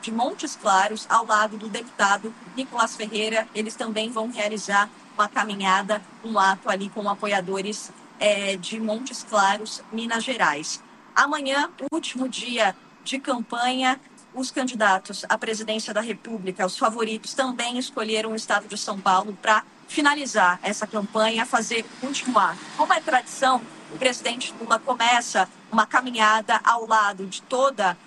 de Montes Claros, ao lado do deputado Nicolás Ferreira. Eles também vão realizar uma caminhada, um ato ali com apoiadores de Montes Claros, Minas Gerais. Amanhã, o último dia de campanha, os candidatos à presidência da República, os favoritos, também escolheram o estado de São Paulo para finalizar essa campanha, fazer o último ato. Como é tradição, o presidente Lula começa uma caminhada ao lado de toda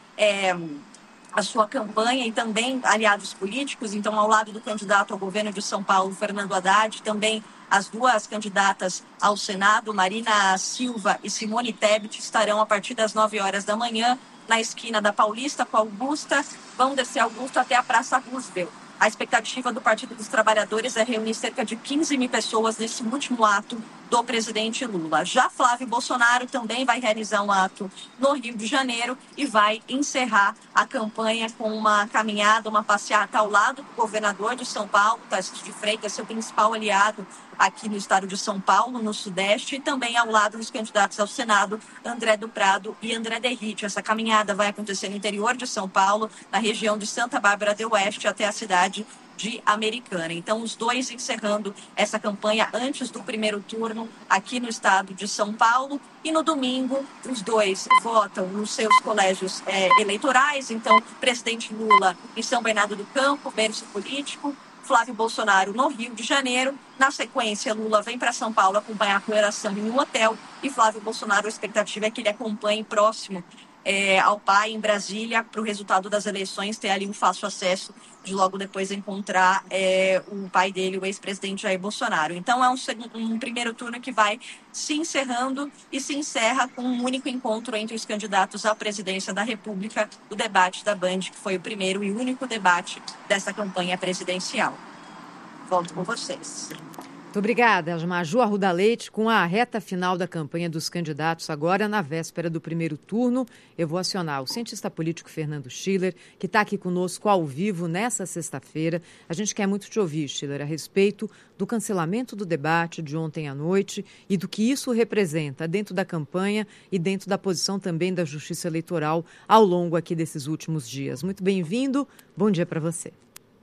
a sua campanha e também aliados políticos, então ao lado do candidato ao governo de São Paulo, Fernando Haddad, também as duas candidatas ao Senado, Marina Silva e Simone Tebet, estarão a partir das 9 horas da manhã na esquina da Paulista com a Augusta, vão descer a Augusta até a Praça Roosevelt. A expectativa do Partido dos Trabalhadores é reunir cerca de 15 mil pessoas nesse último ato do presidente Lula. Já Flávio Bolsonaro também vai realizar um ato no Rio de Janeiro e vai encerrar a campanha com uma caminhada, uma passeata ao lado do governador de São Paulo, Tarcísio de Freitas, seu principal aliado aqui no estado de São Paulo, no Sudeste, e também ao lado dos candidatos ao Senado, André do Prado e André Derrite. Essa caminhada vai acontecer no interior de São Paulo, na região de Santa Bárbara do Oeste, até a cidade de Americana. Então, os dois encerrando essa campanha antes do primeiro turno aqui no estado de São Paulo. E no domingo, os dois votam nos seus colégios eleitorais. Então, presidente Lula em São Bernardo do Campo, berço político, Flávio Bolsonaro no Rio de Janeiro. Na sequência, Lula vem para São Paulo acompanhar a comemoração em um hotel e Flávio Bolsonaro, a expectativa é que ele acompanhe próximo ao pai em Brasília para o resultado das eleições, ter ali um fácil acesso de logo depois encontrar o pai dele, o ex-presidente Jair Bolsonaro. Então é um primeiro turno que vai se encerrando e se encerra com um único encontro entre os candidatos à presidência da República, o debate da Band, que foi o primeiro e único debate dessa campanha presidencial. Volto com vocês. Muito obrigada, Maju Arruda Leite. Com a reta final da campanha dos candidatos, agora na véspera do primeiro turno, eu vou acionar o cientista político Fernando Schiller, que está aqui conosco ao vivo nessa sexta-feira. A gente quer muito te ouvir, Schiller, a respeito do cancelamento do debate de ontem à noite e do que isso representa dentro da campanha e dentro da posição também da Justiça Eleitoral ao longo aqui desses últimos dias. Muito bem-vindo, bom dia para você.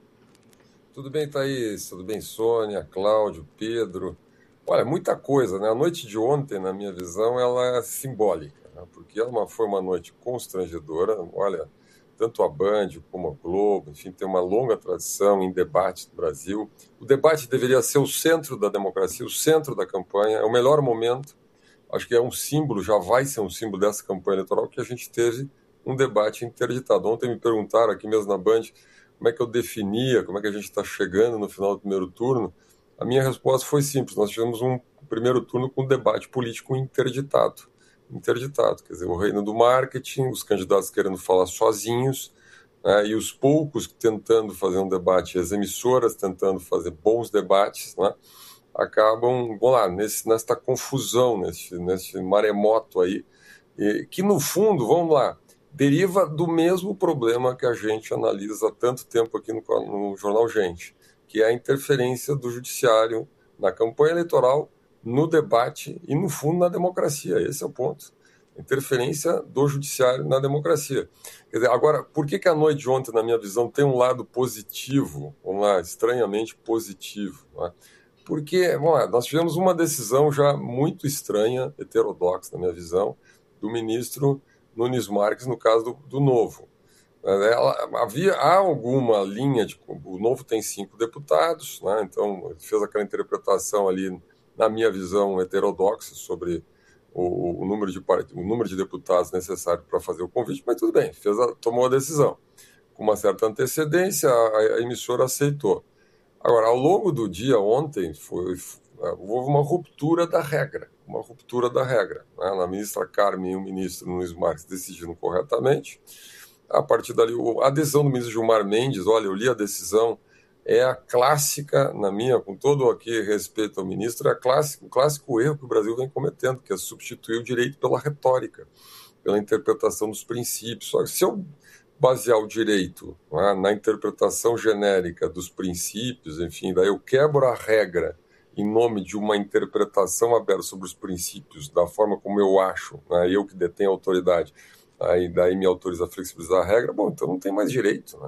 Tudo bem, Thaís? Tudo bem, Sônia, Cláudio, Pedro? Olha, muita coisa, né? A noite de ontem, na minha visão, ela é simbólica, né? Porque ela foi uma noite constrangedora. Olha, tanto a Band como a Globo, enfim, tem uma longa tradição em debates no Brasil. O debate deveria ser o centro da democracia, o centro da campanha, é o melhor momento. Acho que é um símbolo, já vai ser um símbolo dessa campanha eleitoral, que a gente teve um debate interditado. Ontem me perguntaram aqui mesmo na Band como é que eu definia, como é que a gente está chegando no final do primeiro turno. A minha resposta foi simples, nós tivemos um primeiro turno com um debate político interditado, quer dizer, o reino do marketing, os candidatos querendo falar sozinhos, né, e os poucos tentando fazer um debate, as emissoras tentando fazer bons debates, né, acabam, vamos lá, nesta confusão, nesse maremoto aí, que no fundo, vamos lá, deriva do mesmo problema que a gente analisa há tanto tempo aqui no Jornal Gente, que é a interferência do judiciário na campanha eleitoral, no debate e, no fundo, na democracia. Esse é o ponto. A interferência do judiciário na democracia. Quer dizer, agora, por que a noite de ontem, na minha visão, tem um lado positivo, vamos lá, estranhamente positivo, né? Porque, vamos lá, nós tivemos uma decisão já muito estranha, heterodoxa, na minha visão, do ministro Nunes Marques, no caso do Novo. Há alguma linha o Novo tem 5 deputados, né? Então fez aquela interpretação ali, na minha visão, heterodoxa sobre o número de deputados necessário para fazer o convite, mas tudo bem, tomou a decisão. Com uma certa antecedência, a emissora aceitou. Agora, ao longo do dia ontem, houve uma ruptura da regra. Né? A ministra Carmen e o ministro Nunes Marques decidiram corretamente. A partir dali, a decisão do ministro Gilmar Mendes, olha, eu li a decisão, é a clássica, com todo aqui respeito ao ministro, é o clássico erro que o Brasil vem cometendo, que é substituir o direito pela retórica, pela interpretação dos princípios. Só que se eu basear o direito, né, na interpretação genérica dos princípios, enfim, daí eu quebro a regra em nome de uma interpretação aberta sobre os princípios, da forma como eu acho, né, eu que detenho a autoridade, aí daí me autoriza a flexibilizar a regra, bom, então não tem mais direito, né?